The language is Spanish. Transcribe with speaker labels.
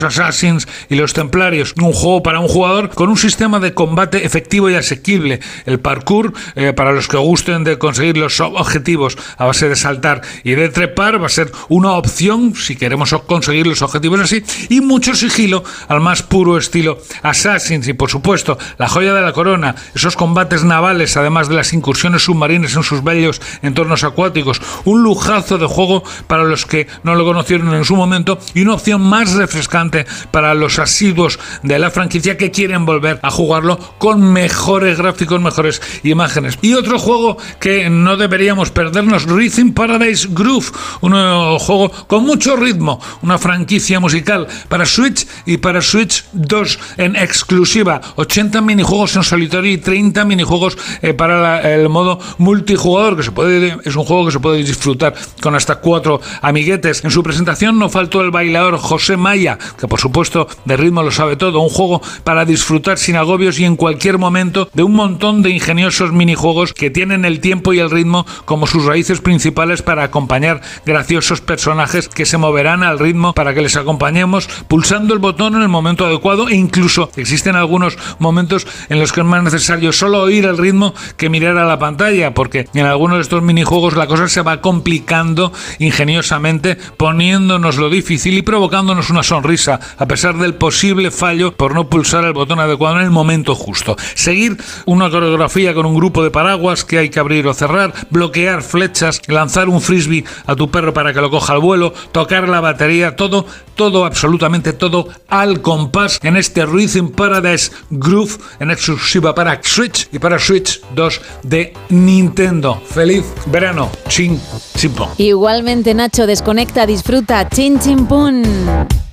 Speaker 1: Assassins y los Templarios, un juego para un jugador con un sistema de combate efectivo y asequible. El parkour, para los que gusten de conseguir los objetivos a base de saltar y de trepar, va a ser una opción si queremos conseguir los objetivos así, y mucho sigilo al más puro estilo Assassins. Y por supuesto, la joya de la corona, esos combates navales, además de las incursiones submarinas en sus bellos entornos acuáticos, un lujazo de juego para los que no lo conocieron en su momento y una opción más refrescante para los asiduos de la franquicia que quieren volver a jugarlo con mejores gráficos, mejores imágenes. Y otro juego que no deberíamos perdernos, Rhythm Paradise Groove, un juego con mucho ritmo, una franquicia musical para Switch y para Switch 2 en exclusiva, 80 minijuegos en solitario y 30 minijuegos para el modo multijugador, es un juego que se puede disfrutar con hasta 4 amiguetes. En su presentación no faltó el bailador José Maya, que por supuesto de ritmo lo sabe todo, un juego para disfrutar sin agobios y en cualquier momento de un montón de ingeniosos minijuegos que tienen el tiempo y el ritmo como sus raíces principales para acompañar graciosos personajes que se moverán al ritmo para que les acompañemos pulsando el botón en el momento adecuado, e incluso existen algunos momentos en los que es más necesario solo oír el ritmo que mirar a la pantalla, porque en algunos de estos minijuegos la cosa se va complicando ingeniosamente, poniéndonos lo difícil y provocándonos una sonrisa a pesar del posible fallo por no pulsar el botón adecuado en el momento justo. Seguir una coreografía con un grupo de paraguas que hay que abrir o cerrar, bloquear flechas, lanzar un frisbee a tu perro para que lo coja al vuelo, tocar la batería, todo, absolutamente todo al compás en este Rhythm Paradise Groove en exclusiva para Switch y para Switch 2 de Nintendo. ¡Feliz verano! Chin, chimpón.
Speaker 2: Igualmente, Nacho, desconecta, disfruta. Chin, chimpún.